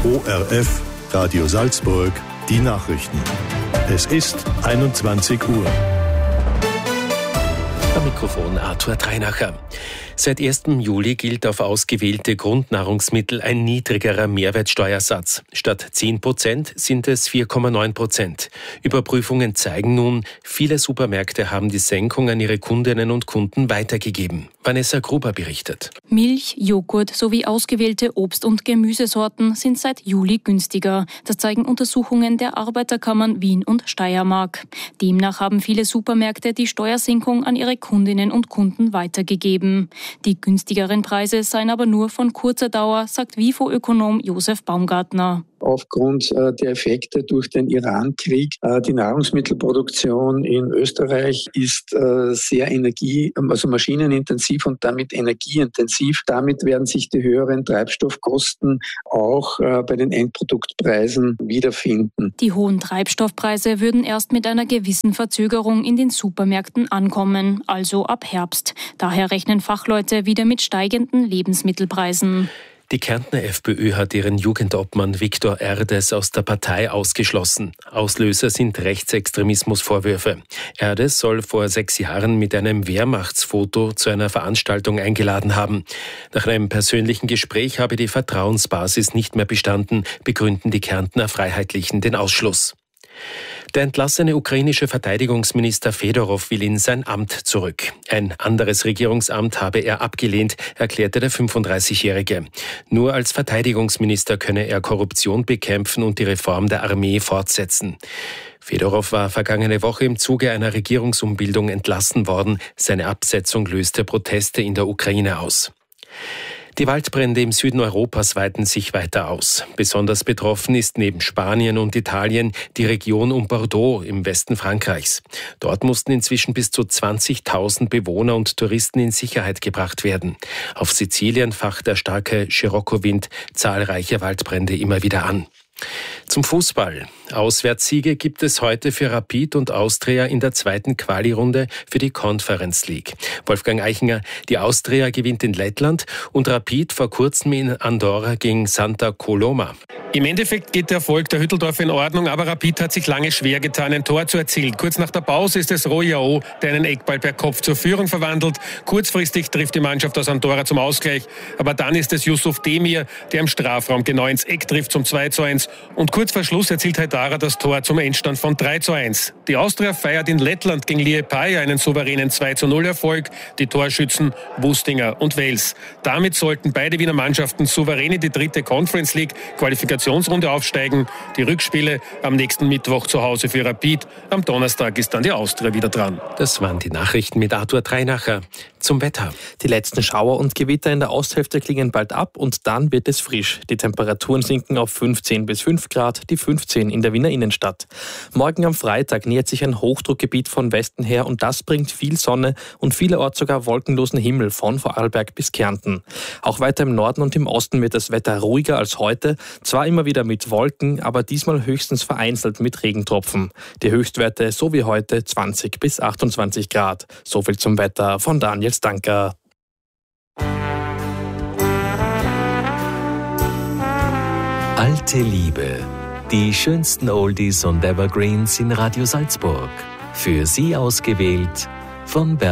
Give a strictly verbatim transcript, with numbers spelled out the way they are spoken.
O R F, Radio Salzburg, die Nachrichten. Es ist einundzwanzig Uhr. Am Mikrofon Arthur Treinacher. Seit ersten Juli gilt auf ausgewählte Grundnahrungsmittel ein niedrigerer Mehrwertsteuersatz. Statt zehn Prozent sind es vier Komma neun Prozent. Überprüfungen zeigen nun, viele Supermärkte haben die Senkung an ihre Kundinnen und Kunden weitergegeben. Vanessa Gruber berichtet. Milch, Joghurt sowie ausgewählte Obst- und Gemüsesorten sind seit Juli günstiger. Das zeigen Untersuchungen der Arbeiterkammern Wien und Steiermark. Demnach haben viele Supermärkte die Steuersenkung an ihre Kundinnen und Kunden weitergegeben. Die günstigeren Preise seien aber nur von kurzer Dauer, sagt WIFO-Ökonom Josef Baumgartner. Aufgrund äh, der Effekte durch den Iran-Krieg. Äh, die Nahrungsmittelproduktion in Österreich ist äh, sehr energie-, also maschinenintensiv und damit energieintensiv. Damit werden sich die höheren Treibstoffkosten auch äh, bei den Endproduktpreisen wiederfinden. Die hohen Treibstoffpreise würden erst mit einer gewissen Verzögerung in den Supermärkten ankommen, also ab Herbst. Daher rechnen Fachleute wieder mit steigenden Lebensmittelpreisen. Die Kärntner FPÖ hat ihren Jugendobmann Viktor Erdes aus der Partei ausgeschlossen. Auslöser sind Rechtsextremismusvorwürfe. Erdes soll vor sechs Jahren mit einem Wehrmachtsfoto zu einer Veranstaltung eingeladen haben. Nach einem persönlichen Gespräch habe die Vertrauensbasis nicht mehr bestanden, begründen die Kärntner Freiheitlichen den Ausschluss. Der entlassene ukrainische Verteidigungsminister Fedorow will in sein Amt zurück. Ein anderes Regierungsamt habe er abgelehnt, erklärte der fünfunddreißigjährige. Nur als Verteidigungsminister könne er Korruption bekämpfen und die Reform der Armee fortsetzen. Fedorow war vergangene Woche im Zuge einer Regierungsumbildung entlassen worden. Seine Absetzung löste Proteste in der Ukraine aus. Die Waldbrände im Süden Europas weiten sich weiter aus. Besonders betroffen ist neben Spanien und Italien die Region um Bordeaux im Westen Frankreichs. Dort mussten inzwischen bis zu zwanzigtausend Bewohner und Touristen in Sicherheit gebracht werden. Auf Sizilien facht der starke Scirocco-Wind zahlreiche Waldbrände immer wieder an. Zum Fußball. Auswärtssiege gibt es heute für Rapid und Austria in der zweiten Quali-Runde für die Conference League. Wolfgang Eichinger, die Austria gewinnt in Lettland und Rapid vor kurzem in Andorra gegen Santa Coloma. Im Endeffekt geht der Erfolg der Hütteldorfer in Ordnung, aber Rapid hat sich lange schwer getan, ein Tor zu erzielen. Kurz nach der Pause ist es Royao, der einen Eckball per Kopf zur Führung verwandelt. Kurzfristig trifft die Mannschaft aus Andorra zum Ausgleich, aber dann ist es Yusuf Demir, der im Strafraum genau ins Eck trifft zum zwei zu eins. Und kurz vor Schluss erzielt Haidara das Tor zum Endstand von drei zu eins. Die Austria feiert in Lettland gegen Liepāja einen souveränen zwei zu null Erfolg. Die Torschützen Wustinger und Wels. Damit sollten beide Wiener Mannschaften souverän in die dritte Conference League Qualifikationsrunde aufsteigen. Die Rückspiele am nächsten Mittwoch zu Hause für Rapid. Am Donnerstag ist dann die Austria wieder dran. Das waren die Nachrichten mit Arthur Treinacher. Zum Wetter. Die letzten Schauer und Gewitter in der Osthälfte klingen bald ab und dann wird es frisch. Die Temperaturen sinken auf fünfzehn bis fünf Grad, die fünfzehn in der Wiener Innenstadt. Morgen am Freitag nähert sich ein Hochdruckgebiet von Westen her und das bringt viel Sonne und vielerorts sogar wolkenlosen Himmel von Vorarlberg bis Kärnten. Auch weiter im Norden und im Osten wird das Wetter ruhiger als heute, zwar immer wieder mit Wolken, aber diesmal höchstens vereinzelt mit Regentropfen. Die Höchstwerte so wie heute zwanzig bis achtundzwanzig Grad. So viel zum Wetter von Daniel Stanker. Alte Liebe. Die schönsten Oldies und Evergreens in Radio Salzburg. Für Sie ausgewählt von Bert